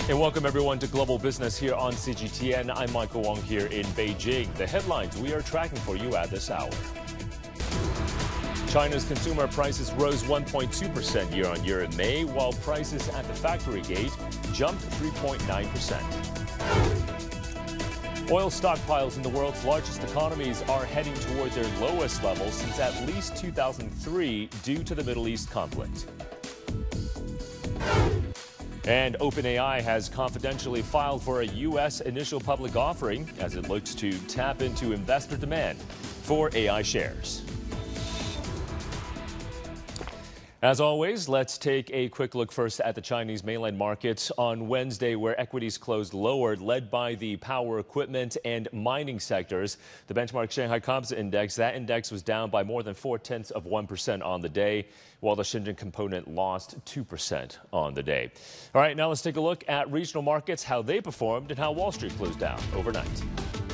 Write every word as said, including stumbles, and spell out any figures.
And welcome everyone to Global Business here on C G T N. I'm Michael Wong here in Beijing. The headlines we are tracking for you at this hour. China's consumer prices rose one point two percent year on year in May, while prices at the factory gate jumped three point nine percent. Oil stockpiles in the world's largest economies are heading toward their lowest levels since at least two thousand three due to the Middle East conflict. And OpenAI has confidentially filed for a U S initial public offering as it looks to tap into investor demand for A I shares. As always, let's take a quick look first at the Chinese mainland markets on Wednesday, where equities closed lower, led by the power equipment and mining sectors. The benchmark Shanghai Composite Index, that index was down by more than four-tenths of one percent on the day, while the Shenzhen component lost two percent on the day. All right, now let's take a look at regional markets, how they performed and how Wall Street closed down overnight.